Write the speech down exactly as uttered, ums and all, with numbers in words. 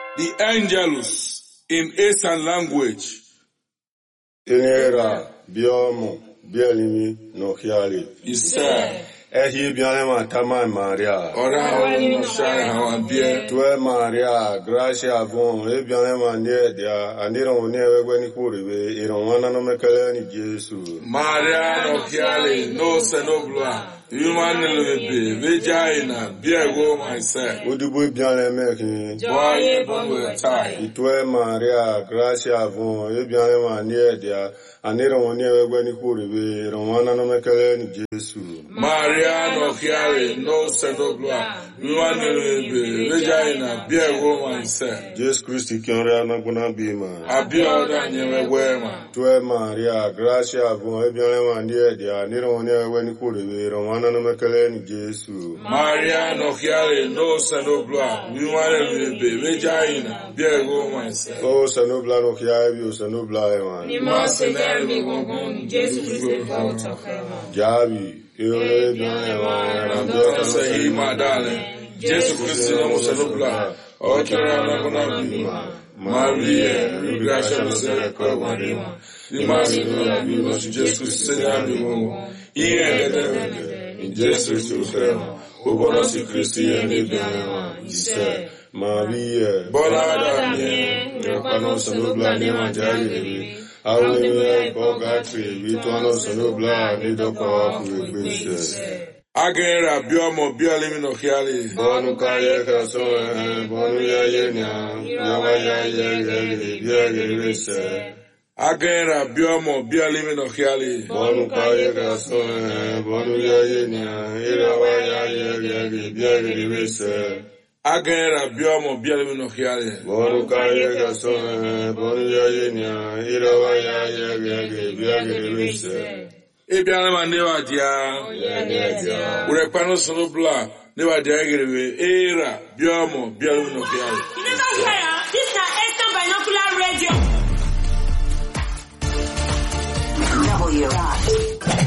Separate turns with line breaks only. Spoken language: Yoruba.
The Angelus in Eastern language.
Inera, Biomo, Bielimi, Nokiali.
Isa.
Ehi Bianema Tama Maria.
Ora no shai hawambie.
Tue Maria, Gracia Bon, E Bianema Niedia, Andiro Newe Nikuribe, Ironwana no Mekaleni Jesu.
Maria Nokiali, no Senobla. Human lebe, vagina, biego myself.
Udubu Bianle Meki.
Boy, boy, tie.
Itue Maria, Gracia Bon, E Bianema Niedia, Andiro Newe Nikuribe, Ironwana no Mekaleni Jesu.
Maria Nokiali, no Senobla. Human lebe, vagina, biego myself.
Jesus Christ, Kyora Naguna Bima.
Abioda nyewe wema.
Tue Maria, Gracia Bon, E Bianema Niedia, Andiro Newe Nikuribe, Ironwana no Mekaleni Jesu.
Maria Nokiali, no Senobla. Human lebe, vagina, biego myself.
Oh, Sanobla no Kiabi, Sanobla Eman.
Ni mose dermi gongon, Jesus Christ volta kema.
Jabi, Eole Bianema,
Ramdota sahi madale. Jesus Christ no Senobla. Okera na kuna bima. Maria, Gracia no se kwa Ni masi no bima, Jesus Christ na bima. Iye de in Jesus Christ kema. Obono si Christi ene bima. Ise.
Maria,
Bona mie.
Rapano Sanobla Nema Jabi. Hallelujah, Bogatri, Vituano Sanobla, Nido Power, Bishop.
Agera biomo biolimi no hiali.
Bonu Kaya Kaso, Bonu Yayena, Yawaya Yagari, Yagari,
Agera biomo biolimi no hiali.
Bonu Kaya Kaso, Bonu Yayena, Yawaya Yagari, Yagari,
Agera biomo biolimi no hiali.
Bonu Kaya Kaso, Bonu Yayena, Yawaya Yagari, Yagari,
Ebiana maneva dia. Urepano Senobla, neva dia gereve. Era biomo biolimi no hiali.